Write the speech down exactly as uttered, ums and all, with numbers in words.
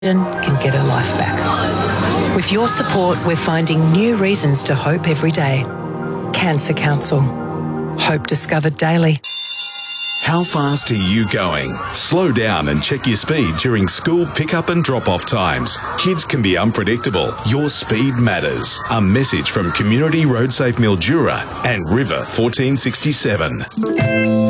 can get her life back. With your support, we're finding new reasons to hope every day. Cancer Council. Hope discovered daily. How fast are you going? Slow down and check your speed during school pick-up and drop-off times. Kids can be unpredictable. Your speed matters. A message from Community Road Safe Mildura and River fourteen sixty-seven.